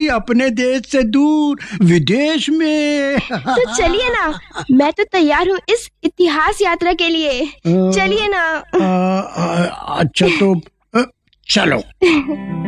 अपने देश से दूर विदेश में। तो चलिए ना, मैं तो तैयार हूँ इस इतिहास यात्रा के लिए। चलिए ना। अच्छा तो चलो।